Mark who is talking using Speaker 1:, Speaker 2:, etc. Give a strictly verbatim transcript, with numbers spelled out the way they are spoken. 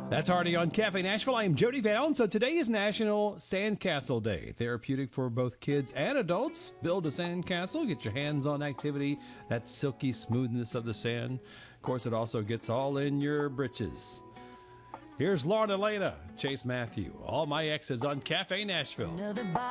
Speaker 1: That's already on Cafe Nashville. I am Jody Van Allen. So today is National Sandcastle Day. Therapeutic for both kids and adults. Build a sandcastle. Get your hands on activity. That silky smoothness of the sand. Of course, it also gets all in your britches. Here's Lauren Elena, Chase Matthew. All my exes on Cafe Nashville.